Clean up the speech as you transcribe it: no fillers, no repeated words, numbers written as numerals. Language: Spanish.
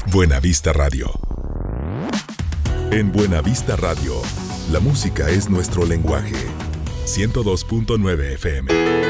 Buena Vista Radio. En Buena Vista Radio, la música es nuestro lenguaje. 102.9 FM.